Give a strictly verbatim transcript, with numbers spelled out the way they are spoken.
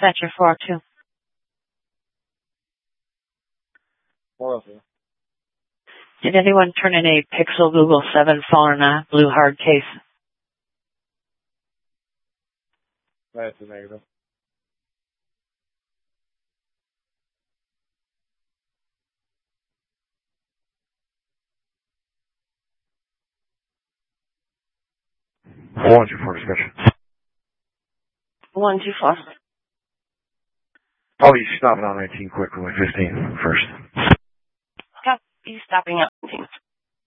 Dispatcher four oh two. four oh two. Did anyone turn in a Pixel Google seven phone uh, blue hard case? That's a negative. One two four dispatcher. one two four. Probably stopping on nineteen quick with fifteen first. Okay, he's stopping at nineteen.